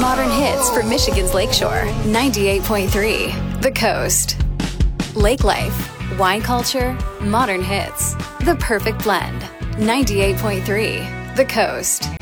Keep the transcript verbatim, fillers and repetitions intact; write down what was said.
modern hits for Michigan's Lakeshore. ninety-eight point three, The Coast. Lake life, wine culture, modern hits. The perfect blend. ninety-eight point three, The Coast.